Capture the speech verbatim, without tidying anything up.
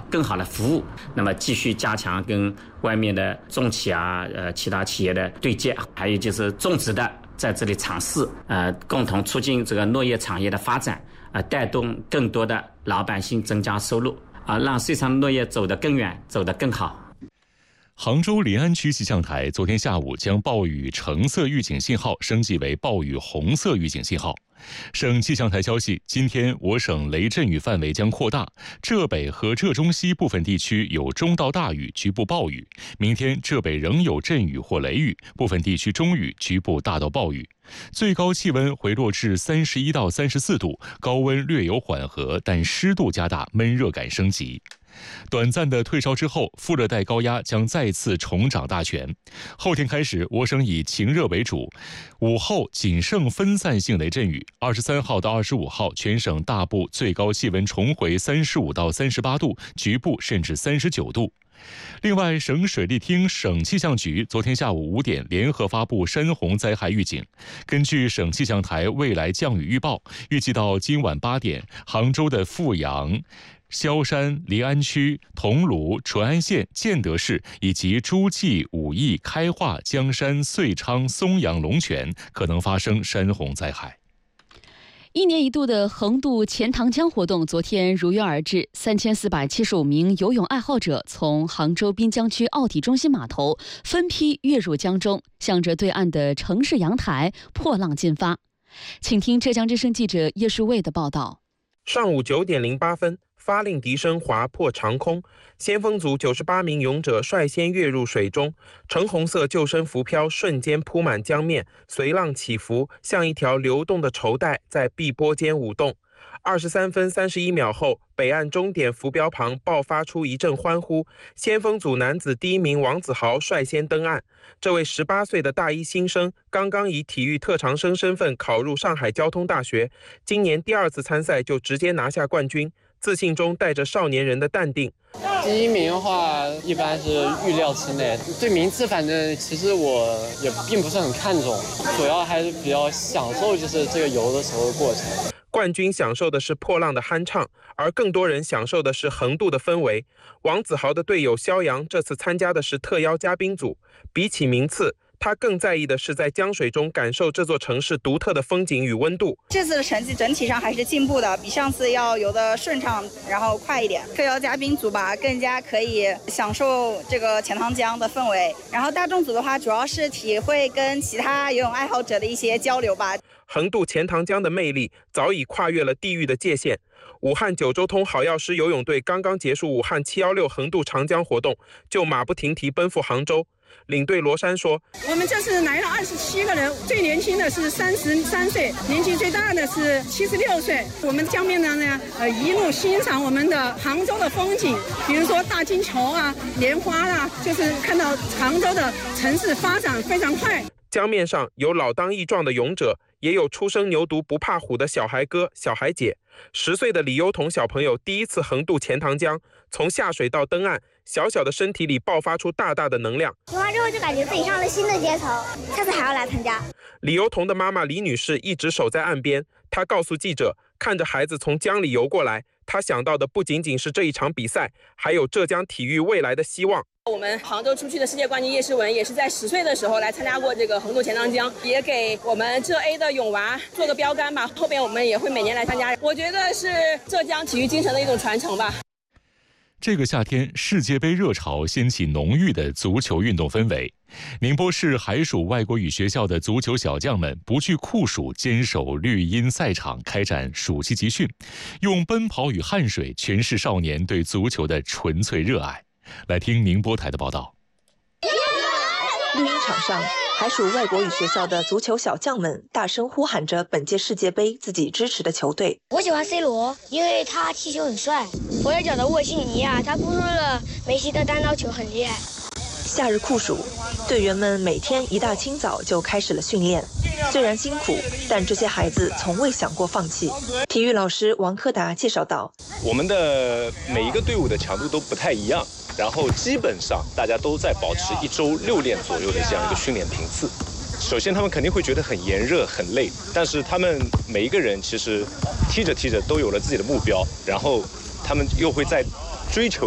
更好的服务。那么继续加强跟外面的重企啊、呃其他企业的对接，还有就是种植的在这里尝试，呃，共同促进这个农业产业的发展，呃，带动更多的老百姓增加收入，啊、呃，让水产农业走得更远，走得更好。 杭州临安区气象台昨天下午将暴雨橙色预警信号升级为暴雨红色预警信号。省气象台消息，今天我省雷阵雨范围将扩大，浙北和浙中西部分地区有中到大雨，局部暴雨。明天浙北仍有阵雨或雷雨，部分地区中雨，局部大到暴雨。最高气温回落至三十一到三十四度，高温略有缓和，但湿度加大，闷热感升级。短暂的退烧之后，副热带高压将再次重掌大权。后天开始，我省以晴热为主，午后仅剩分散性雷阵雨。二十三号到二十五号，全省大部最高气温重回三十五到三十八度，局部甚至三十九度。另外，省水利厅、省气象局昨天下午五点联合发布山洪灾害预警。根据省气象台未来降雨预报，预计到今晚八点，杭州的富阳、萧山、临安区、桐庐、淳安县、建德市以及诸暨、武义、开化、江山、遂昌、松阳、龙泉可能发生山洪灾害。 一年一度的横渡钱塘江活动昨天如约而至，三千四百七十五名游泳爱好者从杭州滨江区奥体中心码头分批跃入江中，向着对岸的城市阳台破浪进发。请听浙江之声记者叶树卫的报道。 上午九点零八分，发令笛声划破长空，先锋组九十八名勇者率先跃入水中，橙红色救生浮漂瞬间铺满江面，随浪起伏，像一条流动的绸带在碧波间舞动。二十三分三十一秒后，北岸终点浮标旁爆发出一阵欢呼，先锋组男子第一名王子豪率先登岸。这位十八岁的大一新生刚刚以体育特长生身份考入上海交通大学，今年第二次参赛就直接拿下冠军，自信中带着少年人的淡定。 第一名的话一般是预料之内，对名次反正其实我也并不是很看重，主要还是比较享受就是这个游的时候的过程。 冠军享受的是破浪的酣畅，而更多人享受的是横渡的氛围。王子豪的队友肖阳这次参加的是特邀嘉宾组，比起名次，他更在意的是在江水中感受这座城市独特的风景与温度。 这次的成绩整体上还是进步的，比上次要游得顺畅，然后快一点。特邀嘉宾组吧，更加可以享受这个钱塘江的氛围。然后大众组的话，主要是体会跟其他游泳爱好者的一些交流吧。 横渡钱塘江的魅力早已跨越了地域的界限。武汉九州通好药师游泳队刚刚结束武汉七一六横渡长江活动，就马不停蹄奔赴杭州。领队罗珊说：“ 我们这次来了二十七个人，最年轻的是三十三岁，年纪最大的是七十六岁。我们江面上呢，呃，一路欣赏我们的杭州的风景，比如说大金桥啊、莲花啦、啊，就是看到杭州的城市发展非常快。” 江面上有老当益壮的勇者，也有初生牛犊不怕虎的小孩哥、小孩姐。十岁的李优彤小朋友第一次横渡钱塘江，从下水到登岸，小小的身体里爆发出大大的能量。 游完之后就感觉自己上了新的阶层，下次还要来参加。 李优彤的妈妈李女士一直守在岸边，她告诉记者，看着孩子从江里游过来，她想到的不仅仅是这一场比赛，还有浙江体育未来的希望。 我们杭州出去的世界冠军叶诗文也是在十岁的时候来参加过这个横渡钱塘江，也给我们浙 A 的泳娃做个标杆吧。后边我们也会每年来参加，我觉得是浙江体育精神的一种传承吧。 这个夏天，世界杯热潮掀起浓郁的足球运动氛围。宁波市海曙外国语学校的足球小将们不惧酷暑，坚守绿茵赛场，开展暑期集训，用奔跑与汗水诠释少年对足球的纯粹热爱。来听宁波台的报道。 绿茵场上，海曙外国语学校的足球小将们大声呼喊着本届世界杯自己支持的球队。 我喜欢 C 罗，因为他踢球很帅。佛勒角的沃西尼亚，他扑出了梅西的单刀球，很厉害。 夏日酷暑，队员们每天一大清早就开始了训练。虽然辛苦，但这些孩子从未想过放弃。体育老师王科达介绍道：“ 我们的每一个队伍的强度都不太一样，然后基本上大家都在保持一周六练左右的这样一个训练频次。首先，他们肯定会觉得很炎热、很累，但是他们每一个人其实踢着踢着都有了自己的目标，然后他们又会在追求